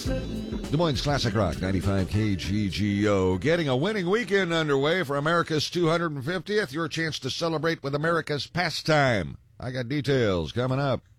Des Moines Classic Rock 95 KGGO. Getting a winning weekend underway for America's 250th. Your chance to celebrate with America's pastime. I got details coming up.